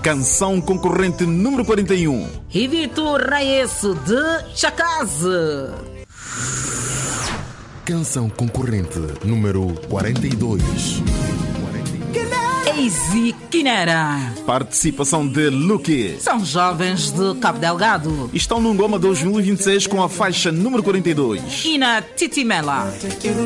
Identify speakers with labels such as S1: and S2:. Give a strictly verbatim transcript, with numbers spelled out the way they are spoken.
S1: Canção concorrente número quarenta e um.
S2: Rivito Raesso de Chakaze.
S1: Canção concorrente número quarenta e dois.
S2: Easy Kinera.
S1: Participação de Lucky.
S2: São jovens de Cabo Delgado.
S1: Estão no Ngoma dois mil e vinte e seis com a faixa número quarenta e dois.
S2: E na Titimela.